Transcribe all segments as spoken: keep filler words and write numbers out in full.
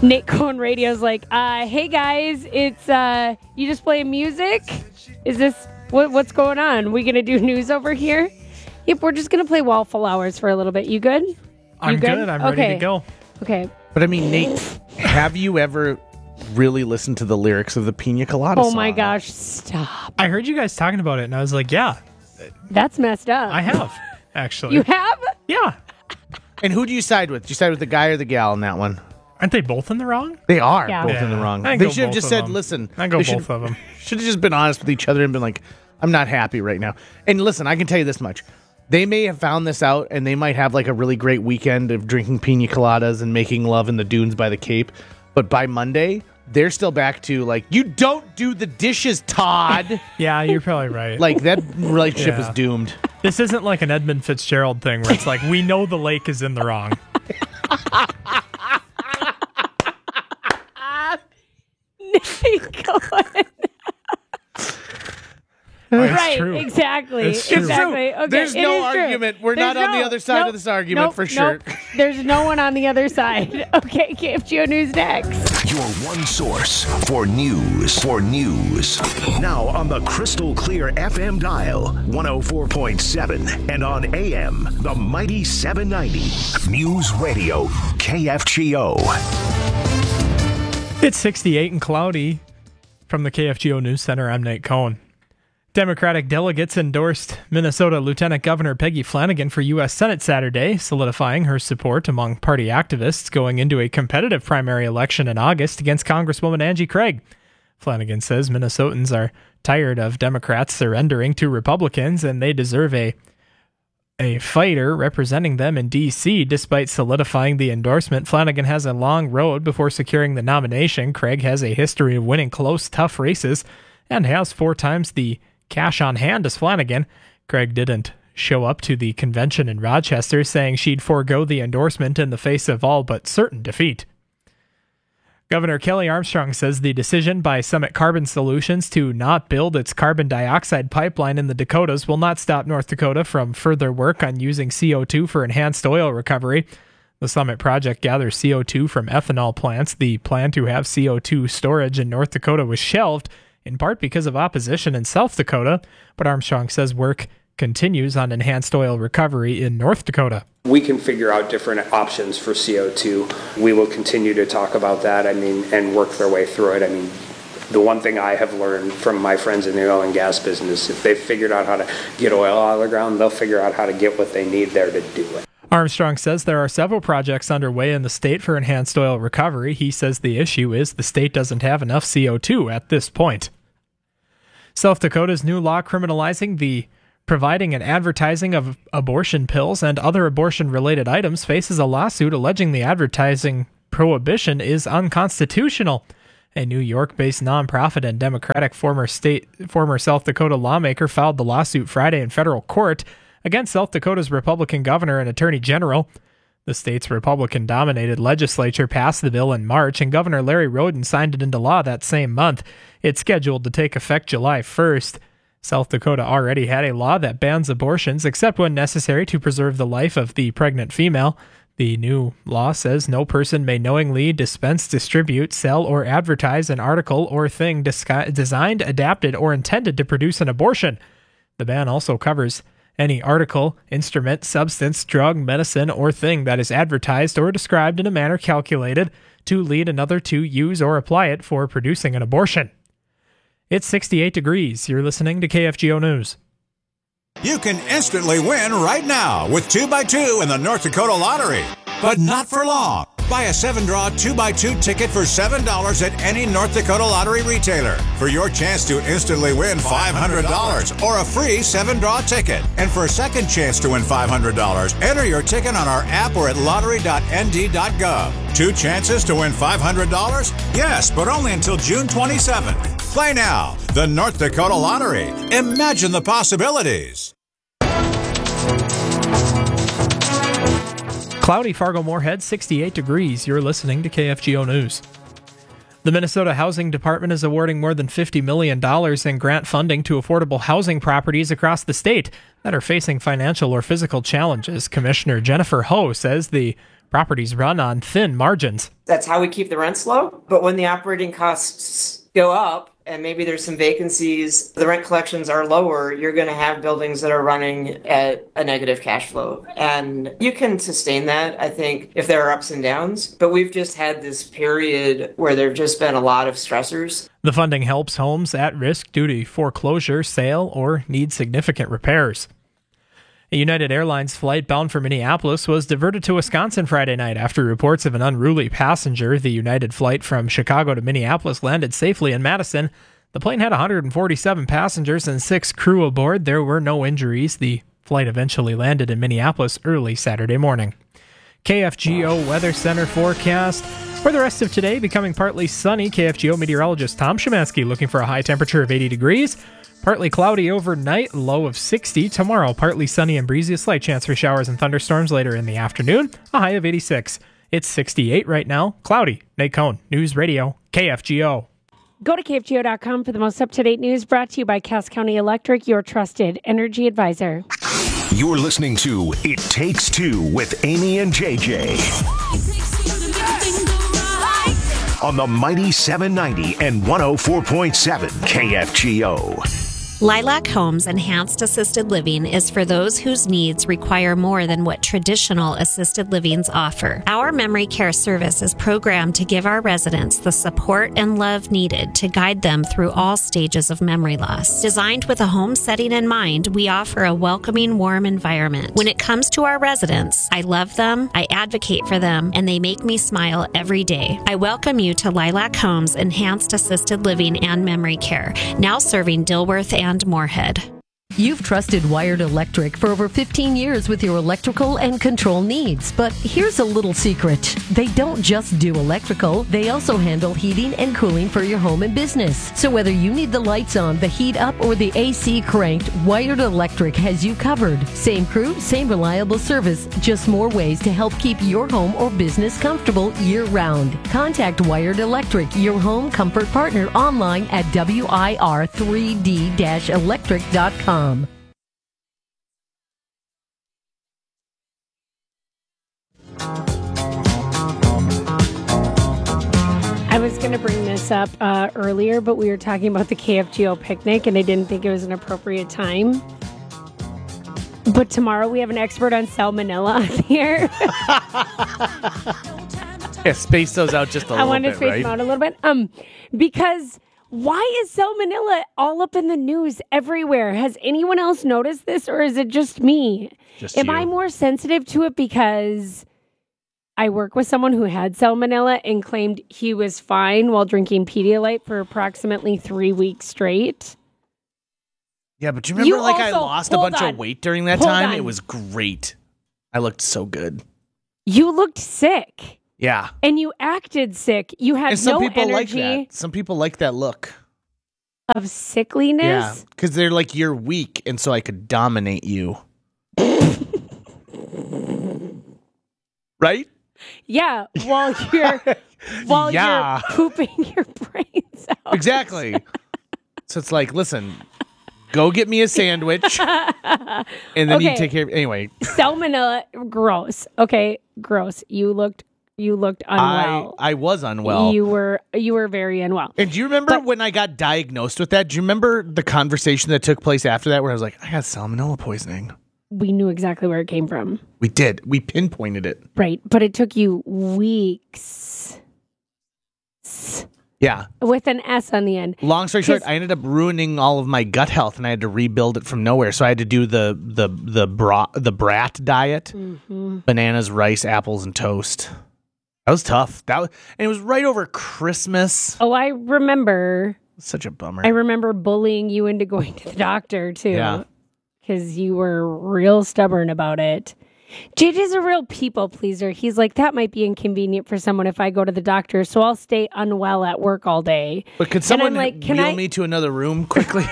Nate Cohn Radio's like, uh, hey guys, it's, uh, you just playing music? Is this, what, what's going on? We going to do news over here? Yep, we're just going to play Waffle Hours for a little bit. You good? You I'm good? good. I'm okay. ready to go. Okay. But I mean, Nate, have you ever really listened to the lyrics of the Pina Colada oh song? Oh my gosh, stop. I heard you guys talking about it, and I was like, yeah. That's messed up. I have, actually. You have? Yeah. And who do you side with? Do you side with the guy or the gal in that one? Aren't they both in the wrong? They are yeah. both yeah. in the wrong. I They go should have both just of said, them. listen. I go both should, of them. Should have just been honest with each other and been like, I'm not happy right now. And listen, I can tell you this much. They may have found this out, and they might have like a really great weekend of drinking pina coladas and making love in the dunes by the Cape. But by Monday, they're still back to like, you don't do the dishes, Todd. Yeah, you're probably right. Like that relationship Yeah. is doomed. This isn't like an Edmund Fitzgerald thing where it's like, we know the lake is in the wrong. Oh, right, true. exactly. It's true. Exactly. Okay, There's it no is true. argument. We're There's not on no- the other side nope, of this argument nope, for sure. nope. There's no one on the other side. Okay, K F G O News next. Your one source for news. For news. Now on the crystal clear F M dial, one oh four point seven, and on A M, the mighty seven ninety. News Radio, K F G O. It's sixty-eight and cloudy. From the K F G O News Center, I'm Nate Cohn. Democratic delegates endorsed Minnesota Lieutenant Governor Peggy Flanagan for U S Senate Saturday, solidifying her support among party activists going into a competitive primary election in August against Congresswoman Angie Craig. Flanagan says Minnesotans are tired of Democrats surrendering to Republicans, and they deserve a a fighter representing them in D C. Despite solidifying the endorsement, Flanagan has a long road before securing the nomination. Craig has a history of winning close, tough races and has four times the cash on hand as Flanagan. Craig didn't show up to the convention in Rochester, saying she'd forego the endorsement in the face of all but certain defeat. Governor Kelly Armstrong says the decision by Summit Carbon Solutions to not build its carbon dioxide pipeline in the Dakotas will not stop North Dakota from further work on using C O two for enhanced oil recovery. The Summit project gathers C O two from ethanol plants. The plan to have C O two storage in North Dakota was shelved, in part because of opposition in South Dakota, but Armstrong says work continues on enhanced oil recovery in North Dakota. We can figure out different options for C O two. We will continue to talk about that, I mean, and work their way through it. I mean, the one thing I have learned from my friends in the oil and gas business, if they've figured out how to get oil out of the ground, they'll figure out how to get what they need there to do it. Armstrong says there are several projects underway in the state for enhanced oil recovery. He says the issue is the state doesn't have enough C O two at this point. South Dakota's new law criminalizing the providing and advertising of abortion pills and other abortion-related items faces a lawsuit alleging the advertising prohibition is unconstitutional. A New York-based nonprofit and Democratic former state former South Dakota lawmaker filed the lawsuit Friday in federal court against South Dakota's Republican governor and attorney general. The state's Republican-dominated legislature passed the bill in March, and Governor Larry Roden signed it into law that same month. It's scheduled to take effect July first. South Dakota already had a law that bans abortions, except when necessary to preserve the life of the pregnant female. The new law says no person may knowingly dispense, distribute, sell, or advertise an article or thing disgu- designed, adapted, or intended to produce an abortion. The ban also covers any article, instrument, substance, drug, medicine, or thing that is advertised or described in a manner calculated to lead another to use or apply it for producing an abortion. It's sixty-eight degrees. You're listening to K F G O News. You can instantly win right now with two by two in the North Dakota Lottery. But not for long. Buy a seven-draw two by two ticket for seven dollars at any North Dakota Lottery retailer for your chance to instantly win five hundred dollars or a free seven-draw ticket. And for a second chance to win five hundred dollars, enter your ticket on our app or at lottery dot n d dot gov. Two chances to win five hundred dollars? Yes, but only until June twenty-seventh. Play now. The North Dakota Lottery. Imagine the possibilities. Cloudy Fargo-Moorhead, sixty-eight degrees. You're listening to K F G O News. The Minnesota Housing Department is awarding more than fifty million dollars in grant funding to affordable housing properties across the state that are facing financial or physical challenges. Commissioner Jennifer Ho says the Properties run on thin margins. That's how we keep the rents low. But when the operating costs go up and maybe there's some vacancies, the rent collections are lower, you're going to have buildings that are running at a negative cash flow. And you can sustain that, I think, if there are ups and downs. But we've just had this period where there have just been a lot of stressors. The funding helps homes at risk due to foreclosure, sale, or need significant repairs. A United Airlines flight bound for Minneapolis was diverted to Wisconsin Friday night after reports of an unruly passenger. The United flight from Chicago to Minneapolis landed safely in Madison. The plane had one hundred forty-seven passengers and six crew aboard. There were no injuries. The flight eventually landed in Minneapolis early Saturday morning. K F G O Weather Center forecast. For the rest of today, becoming partly sunny. K F G O meteorologist Tom Szymanski looking for a high temperature of eighty degrees. Partly cloudy overnight, low of sixty. Tomorrow, partly sunny and breezy, a slight chance for showers and thunderstorms later in the afternoon, a high of eighty-six. It's sixty-eight right now. Cloudy. Nate Cohn, News Radio, K F G O. Go to K F G O dot com for the most up-to-date news, brought to you by Cass County Electric, your trusted energy advisor. You're listening to It Takes Two with Amy and J J. On the Mighty seven ninety and one oh four point seven K F G O. Lilac Homes Enhanced Assisted Living is for those whose needs require more than what traditional assisted livings offer. Our memory care service is programmed to give our residents the support and love needed to guide them through all stages of memory loss. Designed with a home setting in mind, we offer a welcoming, warm environment. When it comes to our residents, I love them, I advocate for them, and they make me smile every day. I welcome you to Lilac Homes Enhanced Assisted Living and Memory Care, now serving Dilworth and Moorhead. You've trusted Wired Electric for over fifteen years with your electrical and control needs. But here's a little secret. They don't just do electrical, they also handle heating and cooling for your home and business. So whether you need the lights on, the heat up, or the A C cranked, Wired Electric has you covered. Same crew, same reliable service, just more ways to help keep your home or business comfortable year-round. Contact Wired Electric, your home comfort partner, online at W I R three D electric dot com. I was going to bring this up uh, earlier, but we were talking about the K F G O picnic, and I didn't think it was an appropriate time. But tomorrow we have an expert on salmonella here. Yeah, space those out just a I little wanted bit, to space right? them out a little bit. Um, because why is salmonella all up in the news everywhere? Has anyone else noticed this, or is it just me? Just Am you. I more sensitive to it because I work with someone who had salmonella and claimed he was fine while drinking Pedialyte for approximately three weeks straight? Yeah, but you remember, You like, I also- lost a hold bunch on. of weight during that Hold time? on. It was great. I looked so good. You looked sick. Yeah. And you acted sick. You had And some no people like energy that. Some people like that look. of sickliness. Yeah. Because they're like, you're weak, and so I could dominate you. Right? Yeah, while you're while Yeah. you're pooping your brains out. Exactly. So it's like, listen, go get me a sandwich, and then you Okay. take care of Anyway, Salmonella, gross. Okay, gross. You looked you looked I, unwell. I was unwell. You were you were very unwell. And do you remember But- when I got diagnosed with that? Do you remember the conversation that took place after that where I was like, I got salmonella poisoning? We knew exactly where it came from. We did. We pinpointed it. Right, but it took you weeks. Yeah. With an S on the end. Long story short, 'Cause- I ended up ruining all of my gut health, and I had to rebuild it from nowhere. So I had to do the the the bra, the brat diet: Mm-hmm. bananas, rice, apples, and toast. That was tough. That was, and it was right over Christmas. Oh, I remember. Such a bummer. I remember bullying you into going to the doctor too. Yeah. Because you were real stubborn about it. J J's a real people pleaser. He's like, that might be inconvenient for someone if I go to the doctor, so I'll stay unwell at work all day. But could And someone I'm like, can wheel I- me to another room quickly?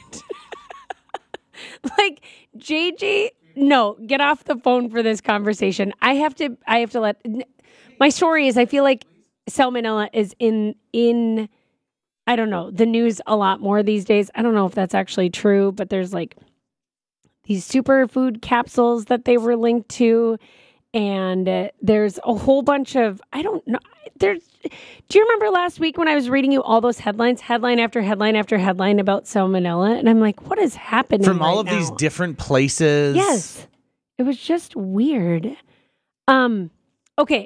Like, J J, no, get off the phone for this conversation. I have to, I have to let, my story is I feel like salmonella is in, in, I don't know, the news a lot more these days. I don't know if that's actually true, but there's like these superfood capsules that they were linked to. and uh, there's a whole bunch of, I don't know, there's, do you remember last week when I was reading you all those headlines, headline after headline after headline about salmonella? And I'm like, what is happening From all right of now? these different places. Yes. It was just weird. Um, okay.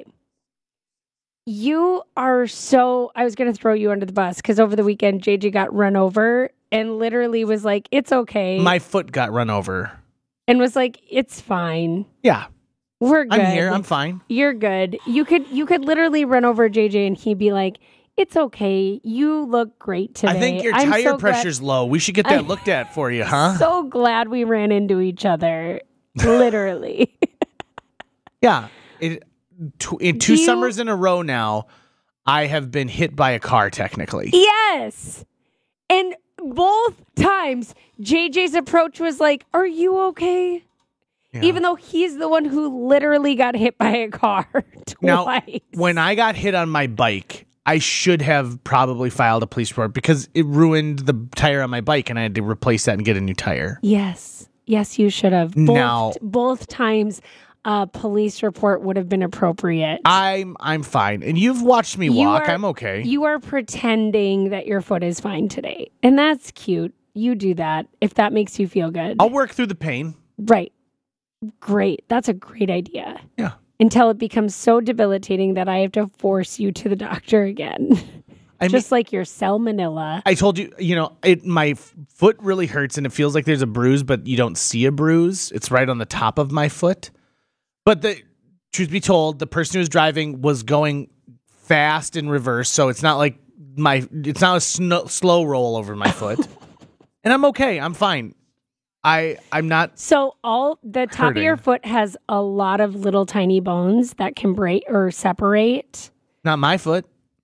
You are so, I was going to throw you under the bus because over the weekend, J J got run over and literally was like, it's okay. My foot got run over. And was like, it's fine. Yeah. We're good. I'm here. I'm fine. You're good. You could, you could literally run over J J and he'd be like, it's okay. You look great today. I think your I'm tire so pressure's glad- low. We should get that I- looked at for you, huh? So glad we ran into each other. Literally. Yeah. It, tw- in two Do you- summers in a row now, I have been hit by a car, technically. Yes. And both times, J J's approach was like, are you okay? Yeah. Even though he's the one who literally got hit by a car twice. Now, when I got hit on my bike, I should have probably filed a police report because it ruined the tire on my bike and I had to replace that and get a new tire. Yes. Yes, you should have. Both, Now- both times, a police report would have been appropriate. I'm I'm fine. And you've watched me You walk. are- I'm okay. You are pretending that your foot is fine today. And that's cute. You do that if that makes you feel good. I'll work through the pain. Right. Great. That's a great idea. Yeah. Until it becomes so debilitating that I have to force you to the doctor again. I Just like your salmonella. I told you, you know, it my f- foot really hurts and it feels like there's a bruise, but you don't see a bruise. It's right on the top of my foot. But the truth be told, the person who was driving was going fast in reverse, so it's not like my it's not a sno- slow roll over my foot. And I'm okay. I'm fine. I I'm not So all the top Hurting. of your foot has a lot of little tiny bones that can break or separate. not my foot.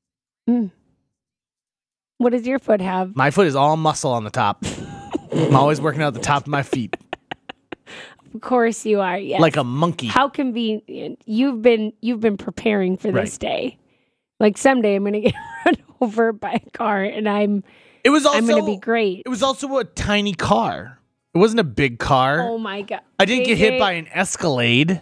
What does your foot have? My foot is all muscle on the top. I'm always working out the top of my feet Of course you are. Yes. like a monkey. How convenient. You've been you've been preparing for this Right. day. Like someday I'm going to get run over by a car and I'm It was also I'm going to be great. It was also a tiny car. It wasn't a big car. Oh my god. I didn't get J J, hit by an Escalade.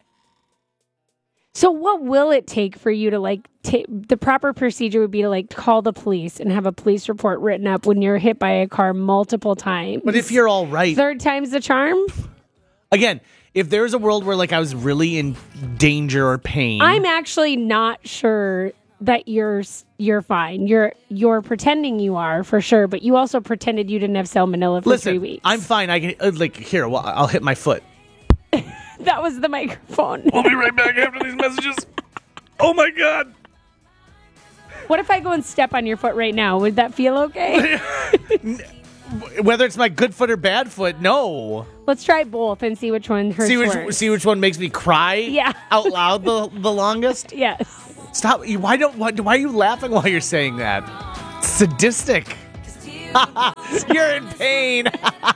So what will it take for you to like ta- the proper procedure would be to like call the police and have a police report written up when you're hit by a car multiple times. But if you're all right, third time's the charm, again, if there was a world where like I was really in danger or pain, I'm actually not sure that you're s- you're fine. You're you're pretending you are for sure, but you also pretended you didn't have salmonella for listen, three weeks. I'm fine. I can uh, like here. Well, I'll hit my foot. That was the microphone. I'll be right back after these messages. Oh my god. What if I go and step on your foot right now? Would that feel okay? Whether it's my good foot or bad foot, no. Let's try both and see which one hurts See which worse. see which one makes me cry. Yeah. out loud the the longest. Yes. Stop! You- Why don't? Why, why are you laughing while you're saying that? Sadistic. You're in pain.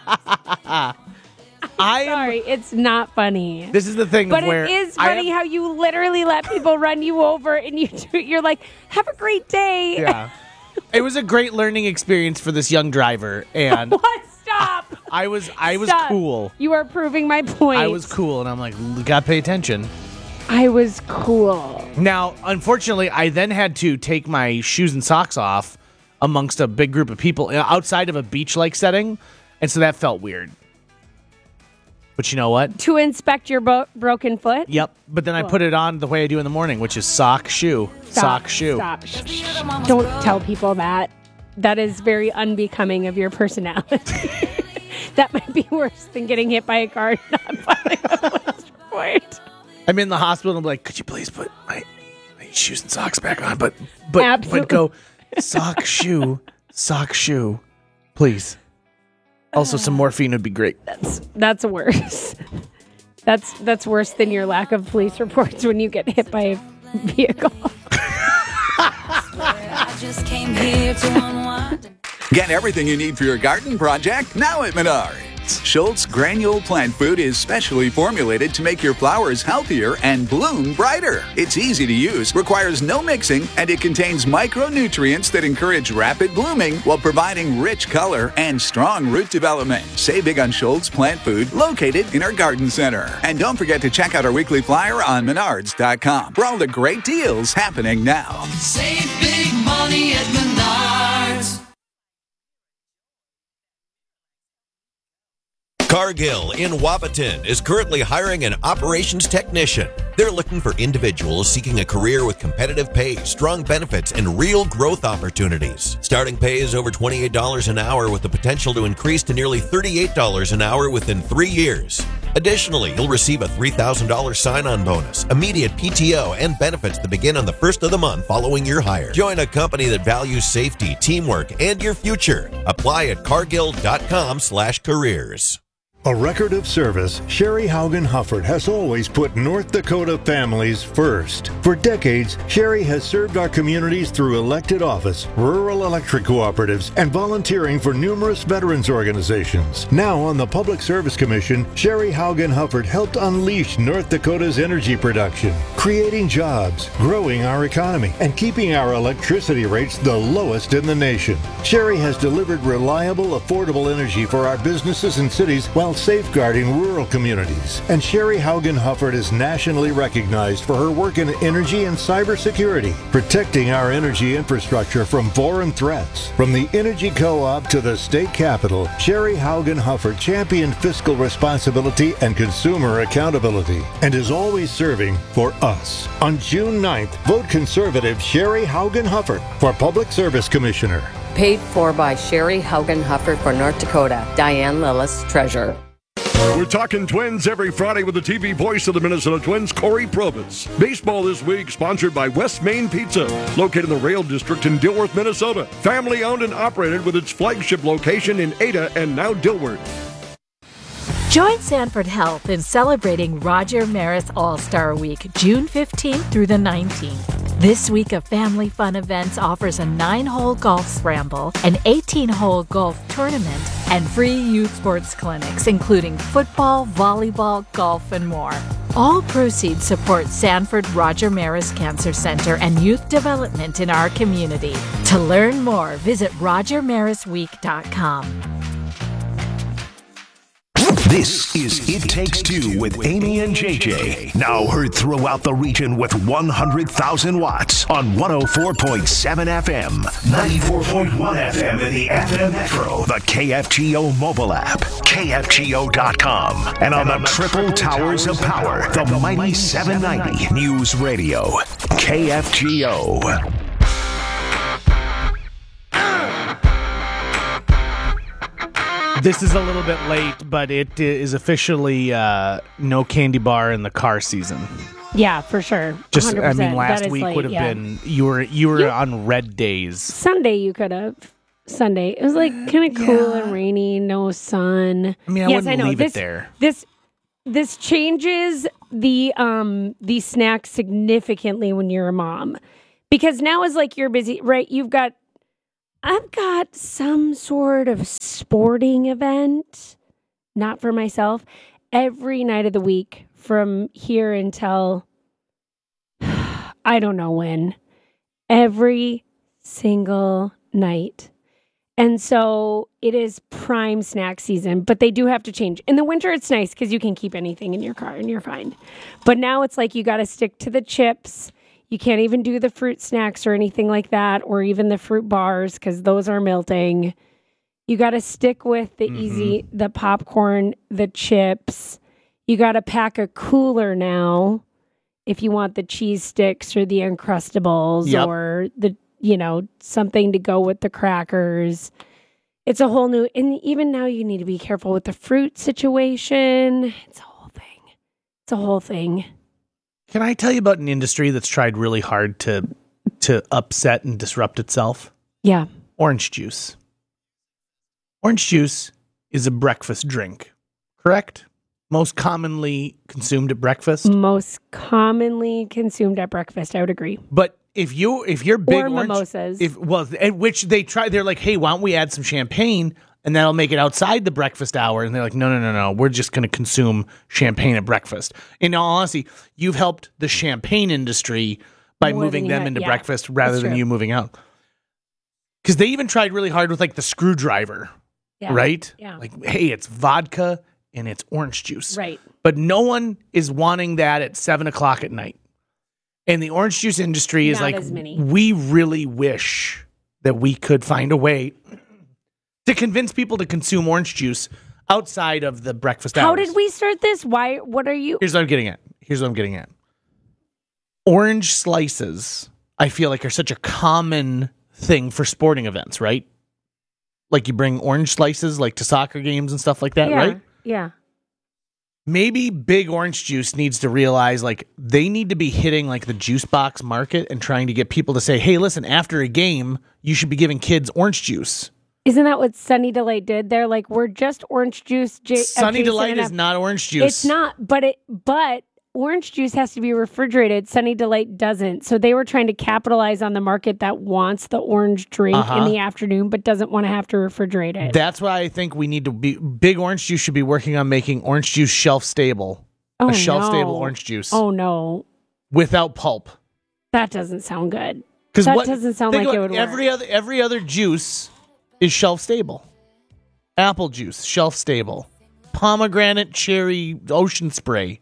I am. Sorry, it's not funny. This is the thing But where it is I funny have- how you literally let people run you over and you do, you're like, have a great day. Yeah. It was a great learning experience for this young driver, and What? Stop. I was I was Stop. cool. You are proving my point. I was cool, and I'm like, "You gotta pay attention. I was cool. Now, unfortunately, I then had to take my shoes and socks off amongst a big group of people outside of a beach-like setting, and so that felt weird. But you know what? To inspect your bo- broken foot? Yep. But then I put it on the way I do in the morning, which is sock, shoe, Stop. sock, shoe. Stop. Shh, shh, shh. Don't tell people that. That is very unbecoming of your personality. That might be worse than getting hit by a car and not filing a police report. I'm in the hospital and I'm like, could you please put my, my shoes and socks back on? But but Absolutely. but go sock, shoe, sock, shoe, please. Also, some morphine would be great. That's that's worse. That's that's worse than your lack of police reports when you get hit by a vehicle. I just came here to unwind. Get everything you need for your garden project now at Menards. Schultz Granule Plant Food is specially formulated to make your flowers healthier and bloom brighter. It's easy to use, requires no mixing, and it contains micronutrients that encourage rapid blooming while providing rich color and strong root development. Save big on Schultz Plant Food, located in our garden center. And don't forget to check out our weekly flyer on menards dot com for all the great deals happening now. Save big money at Menards. Cargill in Wapaton is currently hiring an operations technician. They're looking for individuals seeking a career with competitive pay, strong benefits, and real growth opportunities. Starting pay is over twenty-eight dollars an hour with the potential to increase to nearly thirty-eight dollars an hour within three years. Additionally, you'll receive a three thousand dollars sign-on bonus, immediate P T O, and benefits that begin on the first of the month following your hire. Join a company that values safety, teamwork, and your future. Apply at cargill dot com slash careers. A record of service, Sherry Haugen Hufford has always put North Dakota families first. For decades, Sherry has served our communities through elected office, rural electric cooperatives, and volunteering for numerous veterans organizations. Now on the Public Service Commission, Sherry Haugen Hufford helped unleash North Dakota's energy production, creating jobs, growing our economy, and keeping our electricity rates the lowest in the nation. Sherry has delivered reliable, affordable energy for our businesses and cities while safeguarding rural communities. And Sherry Haugen Hufford is nationally recognized for her work in energy and cybersecurity, protecting our energy infrastructure from foreign threats. From the Energy Co-op to the state capitol, Sherry Haugen Hufford championed fiscal responsibility and consumer accountability, and is always serving for us. On June ninth, vote conservative Sherry Haugen Hufford for Public Service Commissioner. Paid for by Sherry Haugen Hufford for North Dakota. Diane Lillis, Treasurer. We're talking Twins every Friday with the T V voice of the Minnesota Twins, Corey Probus. Baseball this week sponsored by West Main Pizza, located in the Rail District in Dilworth, Minnesota. Family owned and operated with its flagship location in Ada and now Dilworth. Join Sanford Health in celebrating Roger Maris All-Star Week, June fifteenth through the nineteenth. This week of family fun events offers a nine-hole golf scramble, an eighteen-hole golf tournament, and free youth sports clinics, including football, volleyball, golf, and more. All proceeds support Sanford Roger Maris Cancer Center and youth development in our community. To learn more, visit roger maris week dot com. This is It Takes Two with Amy and J J. Now heard throughout the region with one hundred thousand watts on one oh four point seven F M, ninety-four point one F M in the F M Metro, the K F G O mobile app, K F G O dot com, and on the triple towers of power, the mighty seven ninety News Radio, K F G O. This is a little bit late, but it is officially uh, no candy bar in the car season. Yeah, for sure. Just, one hundred percent. I mean, last That is week late, would have yeah. been you were you were You- on red days. Sunday you could have. Sunday. It was like kind of cool and rainy, no sun. I mean, I yes, wouldn't I know. leave this, it there. This this changes the um the snacks significantly when you're a mom. Because now is like you're busy, right? You've got I've got some sort of sporting event, not for myself, every night of the week from here until I don't know when. Every single night. And so it is prime snack season, but they do have to change. In the winter, it's nice because you can keep anything in your car and you're fine. But now it's like you got to stick to the chips. You can't even do the fruit snacks or anything like that, or even the fruit bars because those are melting. You got to stick with the mm-hmm. easy, the popcorn, the chips. You got to pack a cooler now if you want the cheese sticks or the Uncrustables yep. or the, you know, something to go with the crackers. It's a whole new, and even now you need to be careful with the fruit situation. It's a whole thing. It's a whole thing. Can I tell you about an industry that's tried really hard to to upset and disrupt itself? Yeah. Orange juice. Orange juice is a breakfast drink, correct? Most commonly consumed at breakfast? Most commonly consumed at breakfast, I would agree. But if you if you're big or orange, mimosas. If well, at which they try they're like, "Hey, why don't we add some champagne?" and that'll make it outside the breakfast hour. And they're like, no, no, no, no. We're just going to consume champagne at breakfast. In all honesty, you've helped the champagne industry by More moving than you them had- into yeah, breakfast rather that's than true. you moving out. Because they even tried really hard with like the screwdriver, Yeah. right? Yeah. Like, hey, it's vodka and it's orange juice. Right. But no one is wanting that at seven o'clock at night. And the orange juice industry is Not like, as many. we really wish that we could find a way to convince people to consume orange juice outside of the breakfast How hours. did we start this? Why? What are you? Here's what I'm getting at. Here's what I'm getting at. Orange slices, I feel like, are such a common thing for sporting events, right? Like you bring orange slices like to soccer games and stuff like that, yeah. right? Yeah. Maybe Big Orange Juice needs to realize like they need to be hitting like the juice box market and trying to get people to say, hey, listen, after a game, you should be giving kids orange juice. Isn't that what Sunny Delight did? They're like, we're just orange juice. J- Sunny adjacent Delight enough. is not orange juice. It's not, but it but orange juice has to be refrigerated. Sunny Delight doesn't. So they were trying to capitalize on the market that wants the orange drink Uh-huh. in the afternoon, but doesn't want to have to refrigerate it. That's why I think we need to be Big Orange Juice should be working on making orange juice shelf stable. Oh, a shelf stable no. orange juice Oh no, without pulp. that doesn't sound good. Because That what doesn't sound think like it about would every work. other every other juice is shelf stable. Apple juice, shelf stable. Pomegranate, cherry, ocean spray.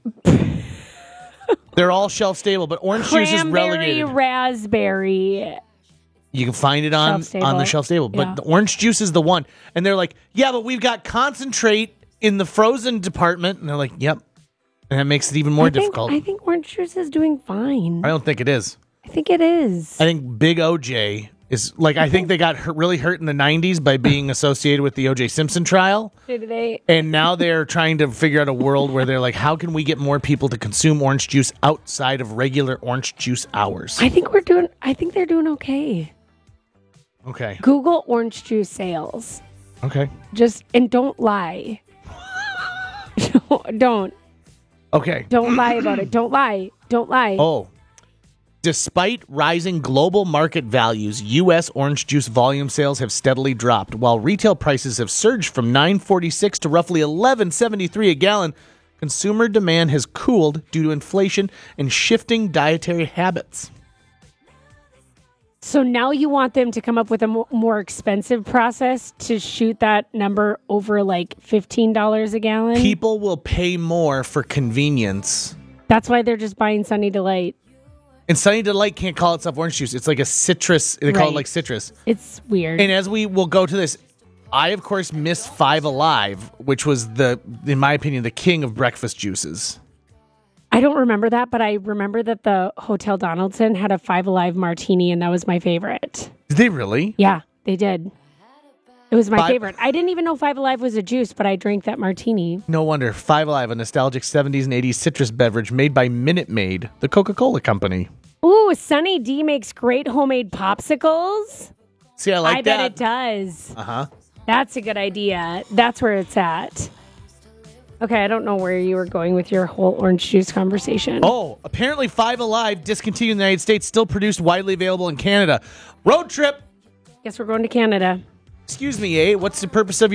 They're all shelf stable, but orange juice is Cranberry, relegated. raspberry. You can find it on, Shelf-stable. on the shelf stable. But Yeah. the orange juice is the one. And they're like, yeah, but we've got concentrate in the frozen department. And they're like, yep. And that makes it even more I think, difficult. I think orange juice is doing fine. I don't think it is. I think it is. I think Big O J is like, I think they got hurt, really hurt in the nineties by being associated with the O J Simpson trial. Did they? And now they're trying to figure out a world where they're like, how can we get more people to consume orange juice outside of regular orange juice hours? I think we're doing. I think they're doing okay. Okay. Google orange juice sales. Okay. Just and don't lie. don't Okay. don't lie about it. Don't lie. Don't lie. Oh. Despite rising global market values, U S orange juice volume sales have steadily dropped, while retail prices have surged from nine forty-six to roughly eleven seventy-three a gallon. Consumer demand has cooled due to inflation and shifting dietary habits. So now you want them to come up with a mo- more expensive process to shoot that number over like fifteen dollars a gallon. People will pay more for convenience. That's why they're just buying Sunny Delight. And Sunny Delight can't call itself orange juice. It's like a citrus. They call it Right. like citrus. It's weird. And as we will go to this, I, of course, miss Five Alive, which was, the, in my opinion, the king of breakfast juices. I don't remember that, but I remember that the Hotel Donaldson had a Five Alive martini, and that was my favorite. Did they really? Yeah, they did. It was my Five- favorite. I didn't even know Five Alive was a juice, but I drank that martini. No wonder. Five Alive, a nostalgic seventies and eighties citrus beverage made by Minute Maid, the Coca-Cola company. Ooh, Sunny D makes great homemade popsicles. See, I like I that. bet it does. Uh-huh. That's a good idea. That's where it's at. Okay, I don't know where you were going with your whole orange juice conversation. Oh, apparently Five Alive, discontinued in the United States, still produced widely available in Canada. Road trip. Guess we're going to Canada. Excuse me, eh? What's the purpose of your